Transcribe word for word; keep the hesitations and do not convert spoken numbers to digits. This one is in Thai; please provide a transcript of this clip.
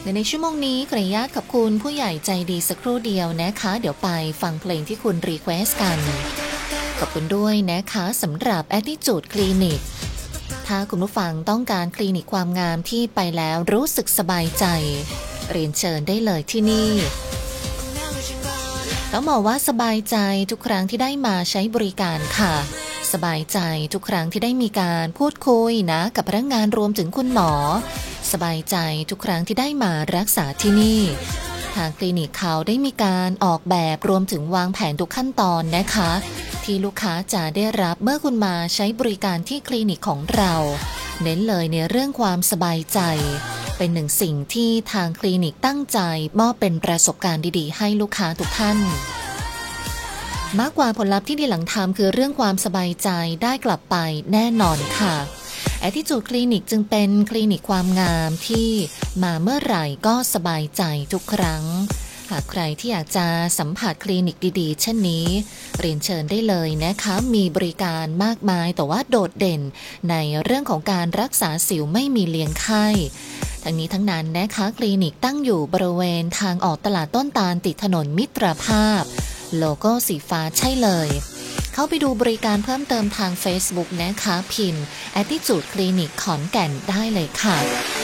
และในชั่วโมงนี้ขออนุญาตขอบคุณผู้ใหญ่ใจดีสักครู่เดียวนะคะเดี๋ยวไปฟังเพลงที่คุณรีเควสต์กันขอบคุณด้วยนะคะสำหรับ Attitude Clinic ถ้าคุณผู้ฟังต้องการคลินิกความงามที่ไปแล้วรู้สึกสบายใจเรียนเชิญได้เลยที่นี่ต้องบอกว่าสบายใจทุกครั้งที่ได้มาใช้บริการค่ะสบายใจทุกครั้งที่ได้มีการพูดคุยนะกับพนักงานรวมถึงคุณหมอสบายใจทุกครั้งที่ได้มารักษาที่นี่ทางคลินิกเขาได้มีการออกแบบรวมถึงวางแผนทุกขั้นตอนนะคะที่ลูกค้าจะได้รับเมื่อคุณมาใช้บริการที่คลินิกของเราเน้นเลยในเรื่องความสบายใจเป็นหนึ่งสิ่งที่ทางคลินิกตั้งใจมอบเป็นประสบการณ์ดีๆให้ลูกค้าทุกท่านมากกว่าผลลัพธ์ที่ดีหลังทำคือเรื่องความสบายใจได้กลับไปแน่นอนค่ะAttitude Clinic จึงเป็นคลินิกความงามที่มาเมื่อไหร่ก็สบายใจทุกครั้งหากใครที่อยากจะสัมผัสคลินิกดีๆเช่นนี้เรียนเชิญได้เลยนะคะมีบริการมากมายแต่ว่าโดดเด่นในเรื่องของการรักษาสิวไม่มีเลี้ยงไข้ทั้งนี้ทั้งนั้นนะคะคลินิกตั้งอยู่บริเวณทางออกตลาดต้นตาลติดถนนมิตรภาพโลโก้สีฟ้าใช่เลยเข้าไปดูบริการเพิ่มเติมทาง Facebook นะคะพิมพ์ Attitude Clinic ขอนแก่นได้เลยค่ะ